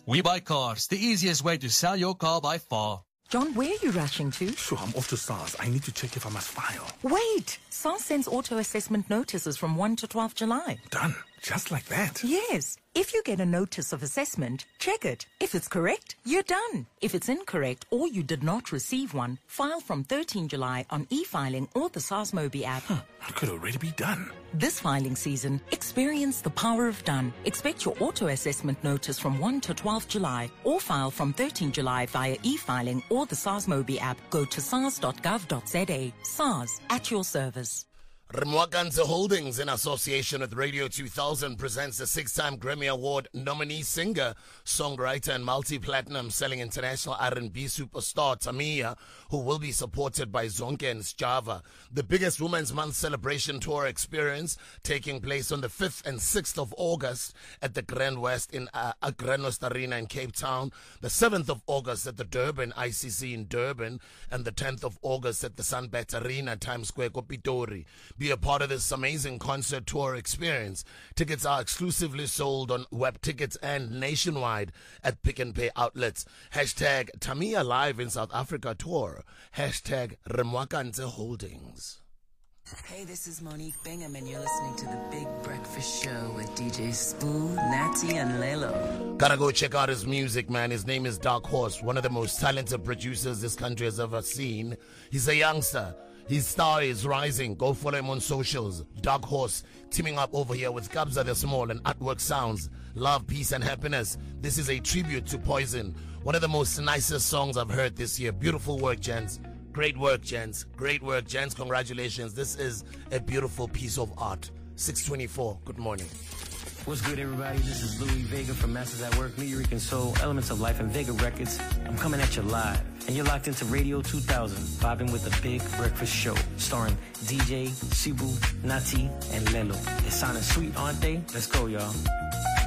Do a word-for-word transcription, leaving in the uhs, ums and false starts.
We Buy Cars, the easiest way to sell your car by far. John, where are you rushing to? Sure, I'm off to SARS. I need to check if I must file. Wait! SARS sends auto assessment notices from first to twelfth July. Done. Just like that? Yes. If you get a notice of assessment, check it. If it's correct, you're done. If it's incorrect or you did not receive one, file from thirteenth July on e-filing or the SARS Mobi app. Huh, it could already be done. This filing season, experience the power of done. Expect your auto assessment notice from first to twelfth July or file from thirteenth July via e-filing or the SARS Mobi app. Go to sars dot gov dot za. SARS, at your service. Remwakanse Holdings, in association with Radio two thousand, presents the six-time Grammy Award nominee singer, songwriter, and multi-platinum selling international R and B superstar Tamiya, who will be supported by Zonke and Sjava. The biggest Women's Month celebration tour experience taking place on the fifth and sixth of August at the Grand West in uh, Grand West Arena in Cape Town, the seventh of August at the Durban I C C in Durban, and the tenth of August at the Sunbet Arena, Times Square, Kopitori. Be a part of this amazing concert tour experience. Tickets are exclusively sold on web tickets and nationwide at Pick and Pay outlets. Hashtag Tamiya Live in South Africa tour. Hashtag Remwakanse Holdings. Hey, this is Monique Bingham, and you're listening to The Big Breakfast Show with D J Spoo, Natty, and Lelo. Gotta go check out his music, man. His name is Dark Horse, one of the most talented producers this country has ever seen. He's a youngster. His star is rising. Go follow him on socials. Dark Horse, teaming up over here with Kabza the Small and Artwork Sounds. Love, peace, and happiness. This is a tribute to Poison. One of the most nicest songs I've heard this year. Beautiful work, gents. Great work, gents. Great work, gents. Congratulations. This is a beautiful piece of art. six twenty-four. Good morning. What's good, everybody? This is Louis Vega from Masters at Work, New Eureka Soul, Elements of Life, and Vega Records. I'm coming at you live, and you're locked into Radio two thousand, vibing with The Big Breakfast Show, starring D J, Sibu, Nati, and Lelo. They're sounding sweet, aren't they? Let's go, y'all.